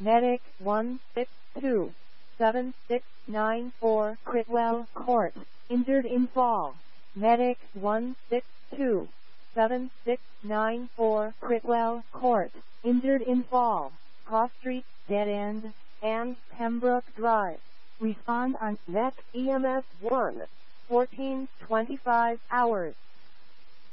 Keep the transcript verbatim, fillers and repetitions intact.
Medic one six two, seven six nine four Critwell Court, injured in fall. Medic one six two, seven six nine four Critwell Court, injured in fall. Cross Street, Dead End, and Pembroke Drive. Respond on Net E M S one, fourteen twenty-five hours.